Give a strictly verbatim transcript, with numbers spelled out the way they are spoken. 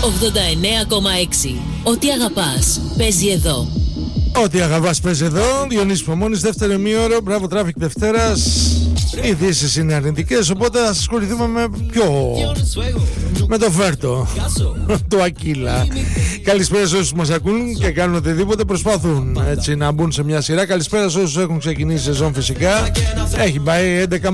ογδόντα εννέα κόμμα έξι. Ό,τι αγαπάς παίζει εδώ. Ό,τι αγαπάς παίζει εδώ. Διονύσης Παμώνης, δεύτερο ημίωρο. Μπράβο, Traffic Δευτέρας. Οι ειδήσεις είναι αρνητικές, οπότε θα ασχοληθούμε με πιο... με το φέρτο του Ακύλα. Καλησπέρα σε όσους μας ακούν και κάνουν οτιδήποτε προσπαθούν έτσι να μπουν σε μια σειρά. Καλησπέρα σε όσους έχουν ξεκινήσει σεζόν φυσικά. Έχει πάει έντεκα